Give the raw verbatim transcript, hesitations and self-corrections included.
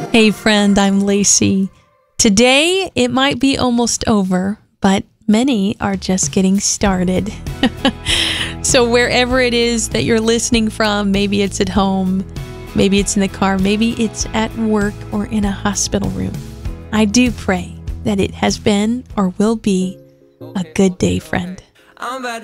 Hey friend, I'm Lacey. Today, it might be almost over, but many are just getting started. So wherever it is that you're listening from, maybe it's at home, maybe it's in the car, maybe it's at work or in a hospital room, I do pray that it has been or will be a good day, friend.